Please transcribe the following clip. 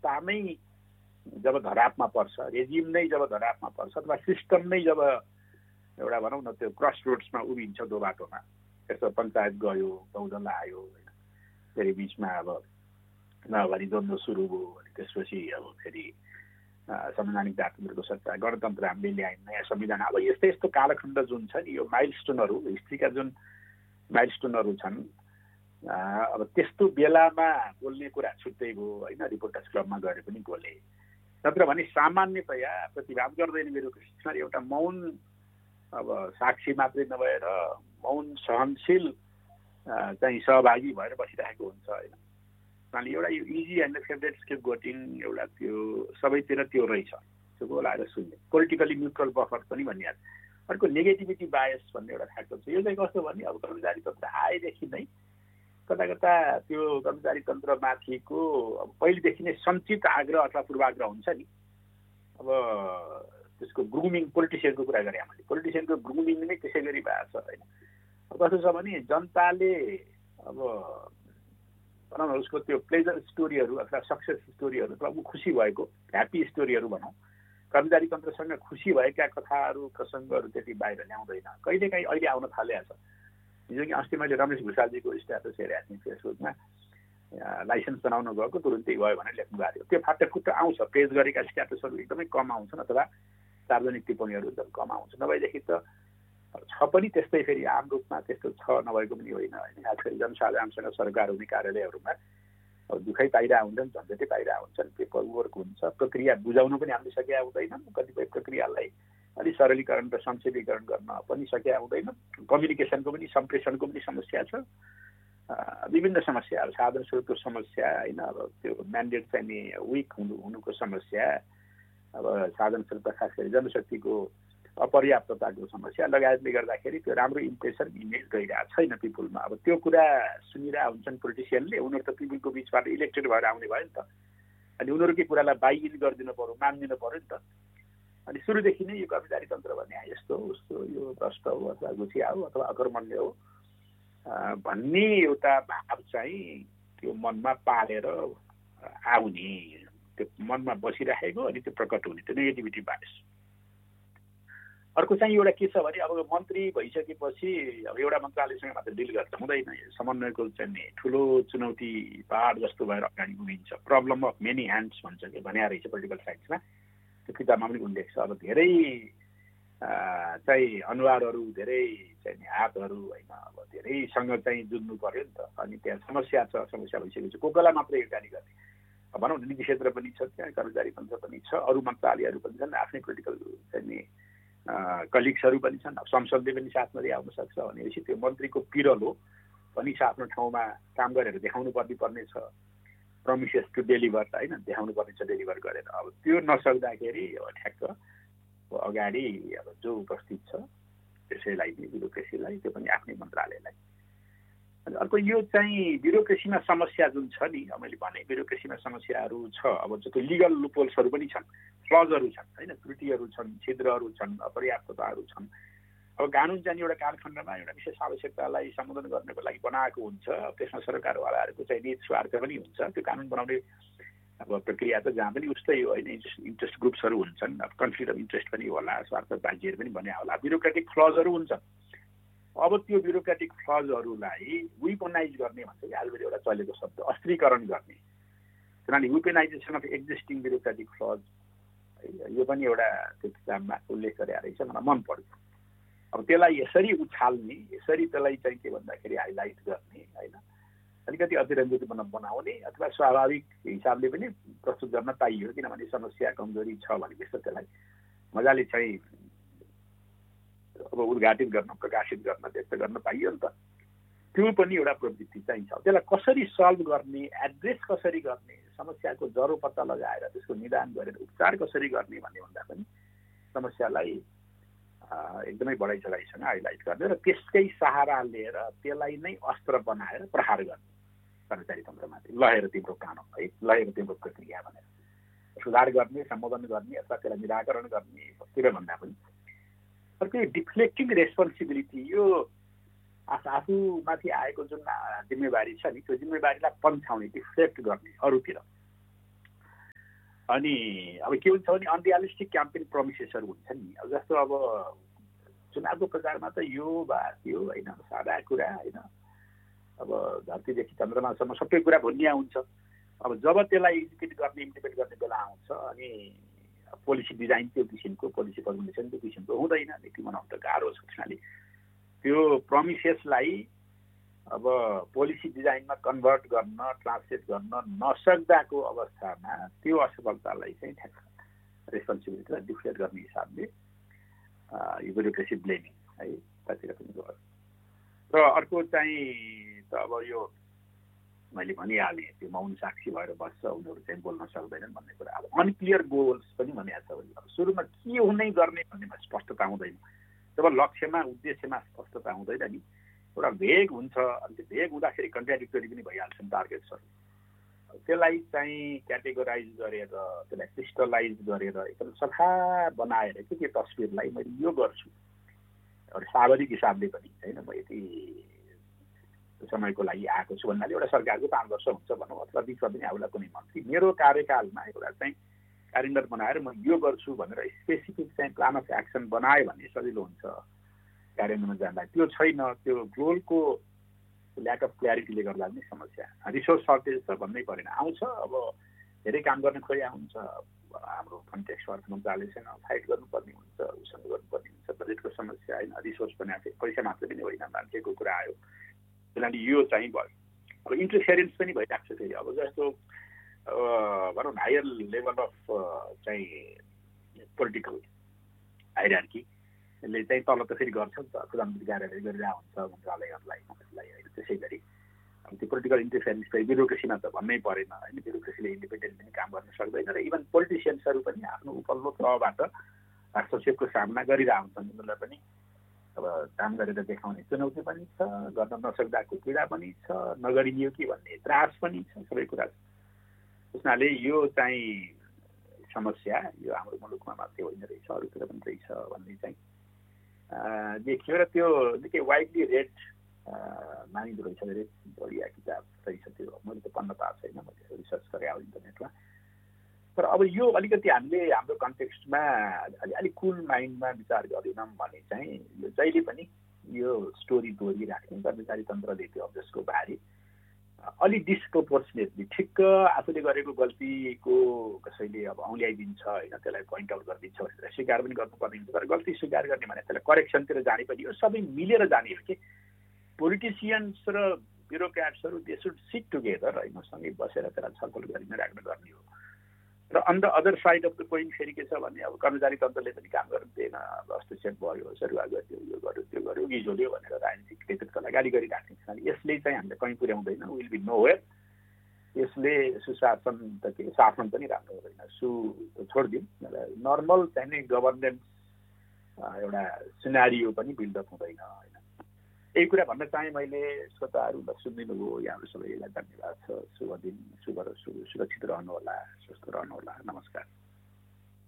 व्यवस्था नै जब धरापमा पर्छ, रेजिम नै जब धरापमा पर्छ, अथवा सिस्टम नै जब एउटा भनौँ न त्यो क्रस रोड्समा उभिन्छ दो बाटोमा, त्यसो पञ्चायत गयो, बहुदल आयो, फेरि बिचमा अब नगरी द्वन्द्व सुरु भयो, अनि त्यसपछि अब फेरि संवैधानिक जातन्तरको सत्ता, गणतन्त्र हामीले ल्यायौँ, नयाँ संविधान। अब यस्तो यस्तो कालखण्ड जुन छ नि, यो माइलस्टोनहरू, हिस्ट्रीका जुन माइलस्टोनहरू छन्, अब त्यस्तो बेलामा बोल्ने कुरा छुट्टै भयो होइन, रिपोर्टर्स क्लबमा गएर पनि बोले। नत्र भने सामान्यतया प्रतिवाद गर्दैन ब्युरोक्रेसीमा, एउटा मौन अब साक्षी मात्रै नभएर मौन सहनशील चाहिँ सहभागी भएर बसिरहेको हुन्छ होइन। अनि एउटा यो इजी एन्ड फेभरेट स्केप गोटिङ एउटा त्यो सबैतिर त्यो रहेछ, त्यो बोलाएर सुन्ने, पोलिटिकली न्युट्रल बफर पनि भनिहाल्छ। अर्को नेगेटिभिटी बायस भन्ने एउटा फ्याक्टर छ। यो चाहिँ कस्तो भने अब कर्मचारी तन्त्र आएदेखि नै कता कता त्यो कर्मचारी तन्त्रमाथिको अब पहिलेदेखि नै सञ्चित आग्रह अथवा पूर्वाग्रह हुन्छ नि। अब त्यसको ग्रुमिङ, पोलिटिसियनको कुरा गरेँ मैले, पोलिटिसियनको ग्रुमिङ नै त्यसै गरी भएको छ होइन। कस्तो छ भने जनताले अब भनौँ न उसको त्यो प्लेजर स्टोरीहरू अथवा सक्सेस स्टोरीहरू अथवा ऊ खुसी भएको ह्याप्पी स्टोरीहरू भनौँ, कर्मचारी तन्त्रसँग खुसी भएका कथाहरू प्रसङ्गहरू त्यति बाहिर ल्याउँदैन। कहिलेकाहीँ अहिले आउन थालेको छ। हिजो कि अस्ति मैले रमेश भुषालजीको स्ट्याटस हेरेको थिएँ फेसबुकमा, लाइसेन्स बनाउन गएको तुरुन्तै गयो भनेर लेख्नु भएको थियो। त्यो फाटफुट्ट आउँछ, पेज गरेका स्ट्याटसहरू एकदमै कम आउँछन् अथवा सार्वजनिक टिप्पणीहरू एकदम कम आउँछ। नभएदेखि त छ पनि त्यस्तै, फेरि आम रूपमा त्यस्तो छ नभएको पनि होइन होइन। आजकल जनसाधारणसँग सरकार हुने कार्यालयहरूमा अब दुःखै पाइरहेको हुन्छन्, झन्झटै पाइरहेको हुन्छन्, पेपर वर्क हुन्छ, प्रक्रिया बुझाउन पनि हामीले सकेका हुँदैनन्, कतिपय प्रक्रियालाई अलिक सरलीकरण र संक्षेपीकरण गर्न पनि सकेका हुँदैन, कम्युनिकेसनको पनि सम्प्रेषणको पनि समस्या छ, विभिन्न समस्याहरू, साधन स्रोतको समस्या होइन, अब त्यो म्यान्डेट चाहिँ नि विक हुनुको समस्या, अब साधन स्रोत खास गरी जनशक्तिको अपर्याप्तताको समस्या लगायतले गर्दाखेरि त्यो राम्रो इम्प्रेसन इमेज गइरहेको छैन पिपुलमा। अब त्यो कुरा सुनिरहेको हुन्छन् पोलिटिसियनले, उनीहरू त पिपुलको बिचबाट इलेक्टेड भएर आउने भयो नि त, अनि उनीहरूकै कुरालाई बाइ इन गरिदिनु पऱ्यो, मानिदिनु पऱ्यो नि त। अनि सुरुदेखि नै यो कर्मचारी तन्त्र भन्ने यस्तो उस्तो, यो भ्रष्ट हो अथवा गुठिया हो अथवा अकर्मण्य हो भन्ने एउटा भाव चाहिँ त्यो मनमा पालेर आउने, त्यो मनमा बसिराखेको, अनि त्यो प्रकट हुने, त्यो नेगेटिभिटी बायस। अर्को चाहिँ एउटा के छ भने अब मन्त्री भइसकेपछि अब एउटा मन्त्रालयसँग मात्र डिल गर्दा हुँदैन, समन्वयको चाहिँ ठुलो चुनौती पहाड जस्तो भएर अगाडि उभिन्छ। प्रब्लम अफ मेनी ह्यान्ड्स भन्छ कि भनेर रहेछ पोलिटिकल साइन्समा, त्यो किताबमा पनि उल्लेख छ। अब धेरै चाहिँ अनुहारहरू, धेरै चाहिँ हातहरू होइन, अब धेरैसँग चाहिँ जुझ्नु पर्यो नि त। अनि त्यहाँ समस्या छ, समस्या भइसकेपछि को कोलाई मात्रै योगदानी गर्ने, भनौँ न नीति क्षेत्र पनि छ, त्यहाँ कर्मचारी तन्त्र पनि छ, अरू मन्त्रालयहरू पनि छन्, आफ्नै पोलिटिकल चाहिँ कलिग्सहरू पनि छन्, संसदले पनि साथमा आउन सक्छ भनेपछि त्यो मन्त्रीको पिरलो पनि छ, आफ्नो ठाउँमा काम गरेर देखाउनु पर्ने छ, प्रमिसेस टु डेलिभर होइन, देखाउनु पर्ने छ डेलिभर गरेर। अब त्यो नसक्दाखेरि अब ठ्याक्क अगाडि अब जो उपस्थित छ त्यसैलाई नै, ब्युरोक्रेसीलाई, त्यो पनि आफ्नै मन्त्रालयलाई। अनि अर्को यो चाहिँ ब्युरोक्रेसीमा समस्या जुन छ नि, मैले भने ब्युरोक्रेसीमा समस्याहरू छ। अब जस्तो लिगल लुपोल्सहरू पनि छन्, फ्लजहरू छन् होइन, त्रुटिहरू छन्, छिद्रहरू छन्, अपर्याप्तताहरू छन्। अब कानुन चाहिँ एउटा कालखण्डमा एउटा विशेष आवश्यकतालाई सम्बोधन गर्नको लागि बनाएको हुन्छ, त्यसमा सरकारवालाहरूको चाहिँ निज स्वार्थ पनि हुन्छ। त्यो कानुन बनाउने अब प्रक्रिया त जहाँ पनि उस्तै हो होइन, इन्ट्रेस्ट ग्रुप्सहरू हुन्छन्, अब कन्फ्लिक्ट अफ इन्ट्रेस्ट पनि होला, स्वार्थ बाध्यहरू पनि बन्या होला, ब्युरोक्रेटिक फ्लजहरू हुन्छन्। अब त्यो ब्युरोक्रेटिक फ्लजहरूलाई विपनाइज गर्ने भन्छ कि आजकल एउटा चलेको शब्द, अस्त्रीकरण गर्ने, किनभने विपनाइजेसन अफ एक्जिस्टिङ ब्युरोक्रेटिक फ्लज, यो पनि एउटा त्यो किताबमा उल्लेख गरेर रहेछ, मलाई मन पर्छ। अब त्यसलाई यसरी उछाल्ने, यसरी त्यसलाई चाहिँ के भन्दाखेरि हाइलाइट गर्ने होइन, अलिकति अतिरञ्जित बनाउने अथवा स्वाभाविक हिसाबले पनि प्रस्तुत गर्न पाइयो, किनभने समस्या कमजोरी छ भनेपछि त्यसलाई मजाले चाहिँ अब उद्घाटित गर्न, प्रकाशित गर्न, व्यक्त गर्न पाइयो नि त। त्यो पनि एउटा प्रवृत्ति चाहिन्छ। त्यसलाई कसरी सल्भ गर्ने, एड्रेस कसरी गर्ने, समस्याको जरो पत्ता लगाएर त्यसको निदान गरेर उपचार कसरी गर्ने भन्ने भन्दा पनि समस्यालाई एकदमै बढाइ चढाइसँग हाइलाइट गर्ने र त्यसकै सहारा लिएर त्यसलाई नै अस्त्र बनाएर प्रहार गर्ने कर्मचारी तन्त्रमाथि। ल हेर तिम्रो कानुन है, ल हेर तिम्रो प्रक्रिया भनेर सुधार गर्ने, सम्बोधन गर्ने अथवा त्यसलाई निराकरण गर्ने तिर भन्दा पनि अर्को डिफ्लेक्टिङ रेस्पोन्सिबिलिटी, यो आफूमाथि आएको जुन जिम्मेवारी छ नि, त्यो जिम्मेवारीलाई पन्छाउने, डिफ्लेक्ट गर्ने अरूतिर। अनि अब के हुन्छ भने अनरियलिस्टिक क्याम्पेन प्रमिसेसहरू हुन्छ नि। अब जस्तो अब चुनावको प्रचारमा त यो त्यो होइन, सादा कुरा होइन, अब धरतीदेखि चन्द्रमासम्म सबै कुरा भनिया हुन्छ। अब जब त्यसलाई एजुकेट गर्ने इम्प्लिमेन्ट गर्ने बेला आउँछ अनि पोलिसी डिजाइन त्यो किसिमको, पोलिसी फर्मुलेसन त्यो किसिमको हुँदैन, नीति बनाउनु त गाह्रो छ। त्यसैले त्यो प्रमिसेसलाई अब पोलिसी डिजाइनमा कन्भर्ट गर्न, ट्रान्सलेट गर्न नसक्दाको अवस्थामा त्यो असफलतालाई चाहिँ रेस्पोन्सिबिलिटीलाई डिफ्लेक्ट गर्ने हिसाबले यो ब्युरोक्रेसी ब्लेमिङ है कतिको पनि गर्छ। र अर्को चाहिँ त अब यो मैले भनिहालेँ, त्यो मौन साक्षी भएर बस्छ, उनीहरू चाहिँ बोल्न सक्दैनन् भन्ने कुरा। अब अनक्लियर गोल्स पनि भनिहाल्छ, अब सुरुमा के हुनै गर्ने भन्नेमा स्पष्टता हुँदैन। जब लक्ष्यमा उद्देश्यमा स्पष्टता हुँदैन नि, एउटा भेग हुन्छ। अनि त्यो भेग हुँदाखेरि कन्ट्राडिक्टरी पनि भइहाल्छन् टार्गेट्सहरू। त्यसलाई चाहिँ क्याटेगोराइज गरेर, त्यसलाई क्रिस्टलाइज गरेर एकदम सफा बनाएर के तस्विरलाई मैले यो गर्छु एउटा सावधिक हिसाबले पनि होइन, म यति समयको लागि आएको छु भन्नाले एउटा सरकारको 5 वर्ष हुन्छ भनौँ, अथवा बिचमा पनि आउला कुनै मन्त्री मेरो कार्यकालमा एउटा चाहिँ क्यालेन्डर बनाएर म यो गर्छु भनेर स्पेसिफिक चाहिँ प्लान अफ एक्सन बनायो भने सजिलो हुन्छ कार्यान्वयनमा जाँदा। त्यो छैन, त्यो गोलको ल्याक अफ क्ल्यारिटीले गर्दा पनि समस्या। रिसोर्स सर्टेज त भन्नै परेन, आउँछ। अब धेरै काम गर्ने खोया हुन्छ, हाम्रो कन्टेक्स्ट अर्थ मन्त्रालयसँग फाइट गर्नुपर्ने हुन्छ, उसँग गर्नुपर्ने हुन्छ, बजेटको समस्या होइन, रिसोर्स पनि पैसा मात्र पनि होइन, मान्छेको कुरा आयो। त्यसैले यो चाहिँ भयो। अब इन्टरफेरेन्स पनि भइरहेको छ फेरि। अब जस्तो भनौँ न हायर लेभल अफ चाहिँ पोलिटिकल हायरार्कीले चाहिँ तल त फेरि गर्छ नि त, प्रधानमन्त्री कार्यालय गरिरहेको हुन्छ मन्त्रालयहरूलाई होइन। त्यसै गरी अब त्यो पोलिटिकल इन्टरफेरेन्स फेरि ब्युरोक्रेसीमा त भन्नै परेन होइन, ब्युरोक्रेसीले इन्डिपेन्डेन्ट पनि काम गर्न सक्दैन। र इभन पोलिटिसियन्सहरू पनि आफ्नो उपल्लो तहबाट हस्तक्षेपको सामना गरिरहेको हुन्छन्। उनीहरूलाई पनि अब काम गरेर देखाउने चुनौती पनि छ, गर्न नसक्दाको पीडा पनि छ, नगरिदियो कि भन्ने त्रास पनि छ, सबै कुरा छ। त्यसैले यो चाहिँ समस्या यो हाम्रो मुलुकमा मात्रै होइन रहेछ, अरूतिर पनि रहेछ भन्ने चाहिँ देखियो। र त्यो निकै वाइडली रेड मानिँदो रहेछ, धेरै बढिया किताब रहेछ त्यो। मैले त पढ्न पाएको छैन, मैले रिसर्च गरेँ अब इन्टरनेटमा। तर अब यो अलिकति हामीले हाम्रो कन्टेक्स्टमा अलिक कुल माइन्डमा विचार गरेनौँ भने चाहिँ यो जहिले पनि यो स्टोरी दोहोरिराख्ने कर्मचारी तन्त्रले त्यो जसको बारे अलिक डिस्प्रोपोर्सनेटली ठिक्क आफूले गरेको गल्तीको कसैले अब औँल्याइदिन्छ होइन, त्यसलाई पोइन्ट आउट गरिदिन्छ भनेर स्वीकार पनि गर्नुपर्ने हुन्छ। तर गल्ती स्वीकार गर्ने भने त्यसलाई करेक्सनतिर जाने पनि हो, सबै मिलेर जाने हो कि पोलिटिसियन्स र ब्युरोक्राट्सहरू दे सुड सिट टुगेदर होइन, सँगै बसेर त्यसलाई छलफल गरि नै राख्न गर्ने हो। र on the other side of the coin फेरि के छ भने अब कर्मचारी तन्त्रले पनि काम गर्नु दिएन, हस्तक्षेप भयो, सरुवा गरिदियो, यो गर्यो त्यो गर्यो, गिजोल्यो भनेर राजनीतिक नेतृत्वलाई गाली गरिराख्ने। यसले चाहिँ हामीले कहीँ पुर्याउँदैन, विल बी नो वेयर। यसले सुशासन त के शासन पनि राम्रो हुँदैन, छोडिदिउँ। नर्मल चाहिने गभर्नेन्स एउटा सिनारियो पनि बिल्डअप हुँदैन होइन। यही कुरा भन्न चाहेँ मैले। श्रोताहरूलाई सुनिदिनु भयो, यहाँहरू सबैलाई धन्यवाद छ। शुभ दिन, सुरक्षित रहनुहोला, स्वस्थ रहनुहोला। नमस्कार।